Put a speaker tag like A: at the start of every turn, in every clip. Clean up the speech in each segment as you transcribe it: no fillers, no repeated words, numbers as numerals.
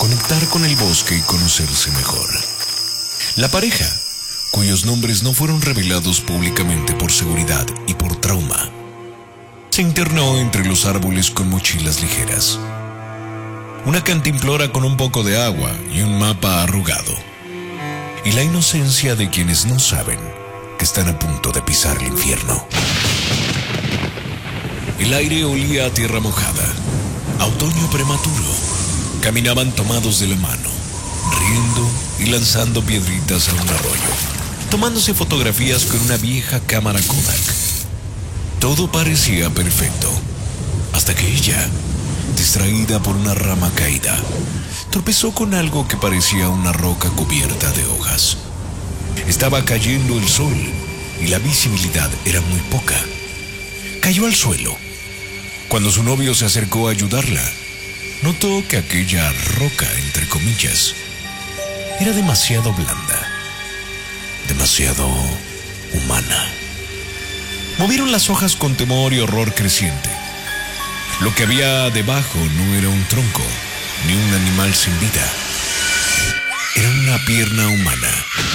A: conectar con el bosque y conocerse mejor. La pareja, cuyos nombres no fueron revelados públicamente por seguridad y por trauma, se internó entre los árboles con mochilas ligeras, una cantimplora con un poco de agua y un mapa arrugado, y la inocencia de quienes no saben que están a punto de pisar el infierno. El aire olía a tierra mojada, a otoño prematuro. Caminaban tomados de la mano, riendo y lanzando piedritas a un arroyo, tomándose fotografías con una vieja cámara Kodak. Todo parecía perfecto, hasta que ella, distraída por una rama caída, tropezó con algo que parecía una roca cubierta de hojas. Estaba cayendo el sol y la visibilidad era muy poca. Cayó al suelo. Cuando su novio se acercó a ayudarla, notó que aquella roca, entre comillas, era demasiado blanda, demasiado humana. Movieron las hojas con temor y horror creciente. Lo que había debajo no era un tronco, ni un animal sin vida. Era una pierna humana.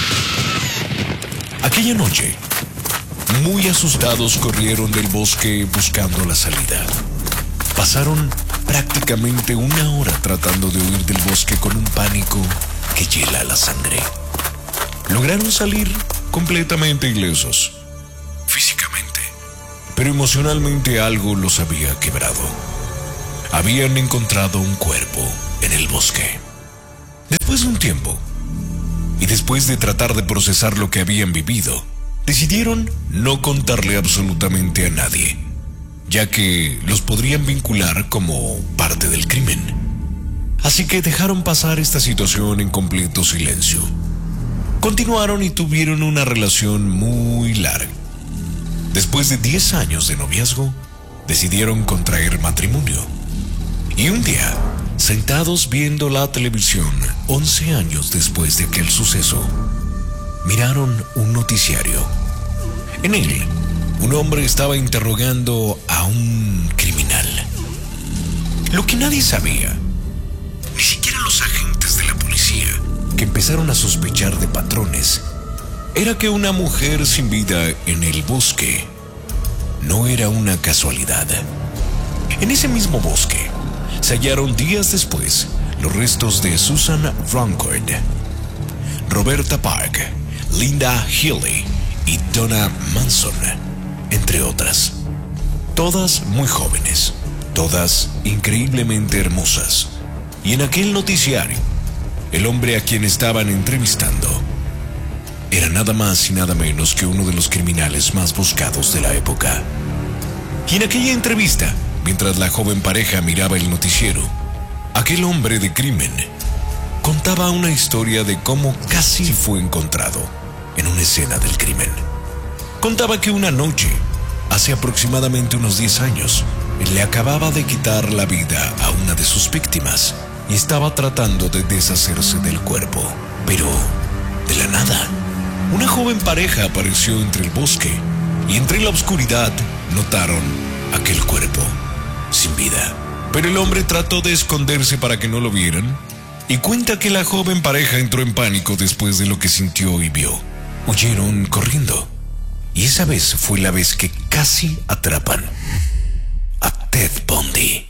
A: Aquella noche, muy asustados, corrieron del bosque buscando la salida. Pasaron prácticamente una hora tratando de huir del bosque con un pánico que hiela la sangre. Lograron salir completamente ilesos, físicamente, pero emocionalmente algo los había quebrado. Habían encontrado un cuerpo en el bosque. Después de un tiempo, y después de tratar de procesar lo que habían vivido, decidieron no contarle absolutamente a nadie, ya que los podrían vincular como parte del crimen. Así que dejaron pasar esta situación en completo silencio. Continuaron y tuvieron una relación muy larga. Después de 10 años de noviazgo, decidieron contraer matrimonio. Y un día, sentados viendo la televisión, 11 años después de aquel suceso, miraron un noticiario. En él, un hombre estaba interrogando a un criminal. Lo que nadie sabía, ni siquiera los agentes de la policía, que empezaron a sospechar de patrones, era que una mujer sin vida en el bosque no era una casualidad. En ese mismo bosque se hallaron días después los restos de Susan Rancourt, Roberta Park, Linda Healy y Donna Manson, entre otras. Todas muy jóvenes, todas increíblemente hermosas. Y en aquel noticiario, el hombre a quien estaban entrevistando era nada más y nada menos que uno de los criminales más buscados de la época. Y en aquella entrevista, mientras la joven pareja miraba el noticiero, aquel hombre de crimen contaba una historia de cómo casi fue encontrado en una escena del crimen. Contaba que una noche, hace aproximadamente unos 10 años, él le acababa de quitar la vida a una de sus víctimas y estaba tratando de deshacerse del cuerpo. Pero, de la nada, una joven pareja apareció entre el bosque y entre la oscuridad notaron aquel cuerpo sin vida. Pero el hombre trató de esconderse para que no lo vieran y cuenta que la joven pareja entró en pánico después de lo que sintió y vio. Huyeron corriendo. Y esa vez fue la vez que casi atrapan a Ted Bundy.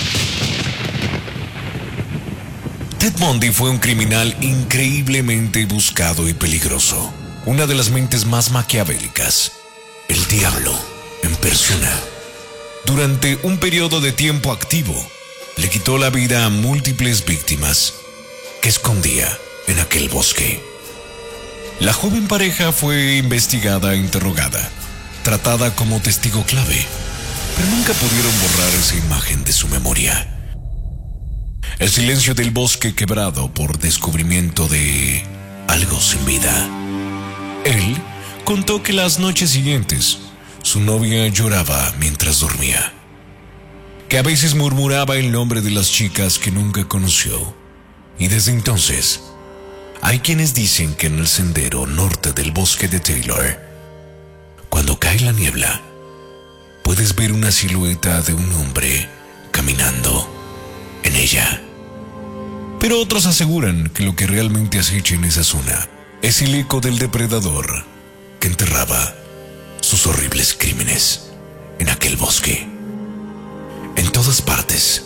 A: Ted Bundy fue un criminal increíblemente buscado y peligroso. Una de las mentes más maquiavélicas. El diablo en persona. Durante un periodo de tiempo activo, le quitó la vida a múltiples víctimas que escondía en aquel bosque. La joven pareja fue investigada e interrogada, tratada como testigo clave, pero nunca pudieron borrar esa imagen de su memoria. El silencio del bosque quebrado por descubrimiento de algo sin vida. Él contó que las noches siguientes su novia lloraba mientras dormía, que a veces murmuraba el nombre de las chicas que nunca conoció, y desde entonces hay quienes dicen que en el sendero norte del bosque de Taylor, cuando cae la niebla, puedes ver una silueta de un hombre caminando en ella. Pero otros aseguran que lo que realmente acecha en esa zona es el eco del depredador que enterraba sus horribles crímenes en aquel bosque. En todas partes